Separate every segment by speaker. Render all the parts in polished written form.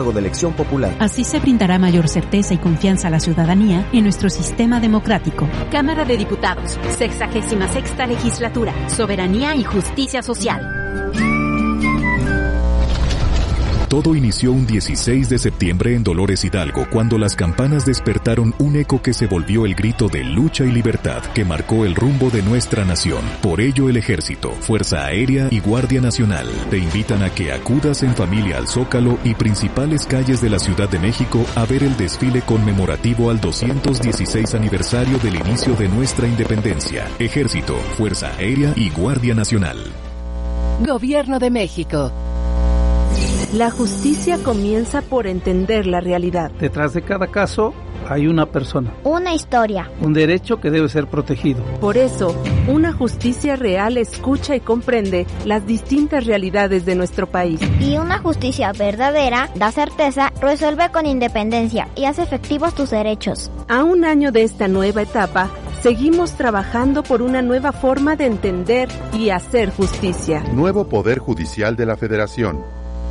Speaker 1: de elección popular.
Speaker 2: Así se brindará mayor certeza y confianza a la ciudadanía en nuestro sistema democrático.
Speaker 3: Cámara de Diputados, 66ª Legislatura, Soberanía y Justicia Social.
Speaker 4: Todo inició un 16 de septiembre en Dolores Hidalgo, cuando las campanas despertaron un eco que se volvió el grito de lucha y libertad que marcó el rumbo de nuestra nación. Por ello, el Ejército, Fuerza Aérea y Guardia Nacional te invitan a que acudas en familia al Zócalo y principales calles de la Ciudad de México a ver el desfile conmemorativo al 216 aniversario del inicio de nuestra independencia. Ejército, Fuerza Aérea y Guardia Nacional.
Speaker 5: Gobierno de México.
Speaker 6: La justicia comienza por entender la realidad.
Speaker 7: Detrás de cada caso hay una persona.
Speaker 8: Una historia.
Speaker 7: Un derecho que debe ser protegido.
Speaker 6: Por eso, una justicia real escucha y comprende las distintas realidades de nuestro país.
Speaker 8: Y una justicia verdadera da certeza, resuelve con independencia y hace efectivos tus derechos.
Speaker 6: A un año de esta nueva etapa, seguimos trabajando por una nueva forma de entender y hacer justicia.
Speaker 9: Nuevo Poder Judicial de la Federación.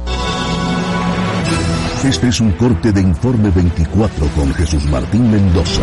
Speaker 10: Este es un corte de Informe 24 con Jesús Martín Mendoza.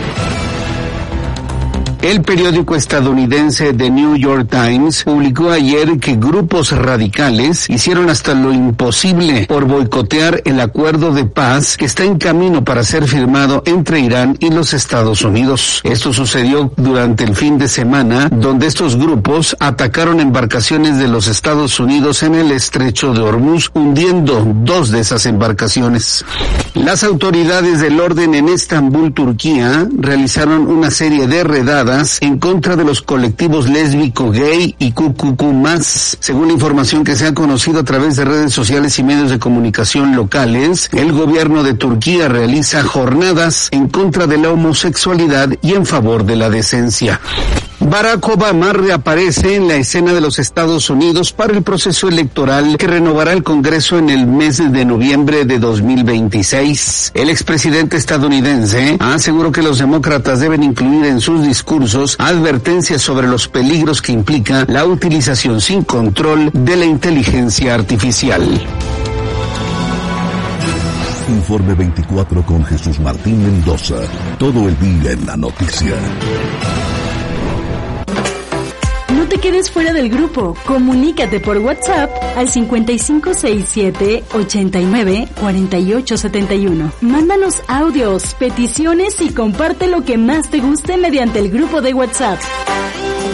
Speaker 11: El periódico estadounidense The New York Times publicó ayer que grupos radicales hicieron hasta lo imposible por boicotear el acuerdo de paz que está en camino para ser firmado entre Irán y los Estados Unidos. Esto sucedió durante el fin de semana, donde estos grupos atacaron embarcaciones de los Estados Unidos en el estrecho de Hormuz, hundiendo 2 de esas embarcaciones. Las autoridades del orden en Estambul, Turquía, realizaron una serie de redadas en contra de los colectivos lésbico, gay y QQQ+. Según la información que se ha conocido a través de redes sociales y medios de comunicación locales, el gobierno de Turquía realiza jornadas en contra de la homosexualidad y en favor de la decencia. Barack Obama reaparece en la escena de los Estados Unidos para el proceso electoral que renovará el Congreso en el mes de noviembre de 2026. El expresidente estadounidense aseguró que los demócratas deben incluir en sus discursos advertencias sobre los peligros que implica la utilización sin control de la inteligencia artificial.
Speaker 10: Informe 24 con Jesús Martín Mendoza. Todo el día en la noticia.
Speaker 2: No te quedes fuera del grupo. Comunícate por WhatsApp al 5567-894871. Mándanos audios, peticiones y comparte lo que más te guste mediante el grupo de WhatsApp.